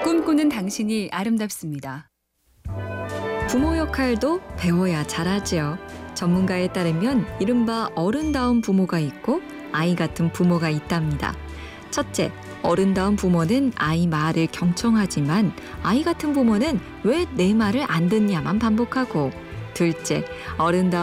꿈꾸는 당신이 아름답습니다. 부모 역할도 배워야 잘하지요. 전문가에 따르면 이른바 어른다운 부모가 있고 아이 같은 부모가 있답니다. 첫째, 어른다운 부모는 아이 말을 경청하지만 아이 같은 부모는 왜 내 말을 안 듣냐만 반복하고, 둘째, 어른다운